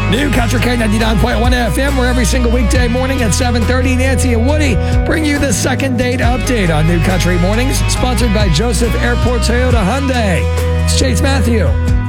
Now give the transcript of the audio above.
New Country K99.1 FM, where every single weekday morning at 7:30, Nancy and Woody bring you the second date update on New Country Mornings, sponsored by Joseph Airport Toyota Hyundai. It's Chase Matthew.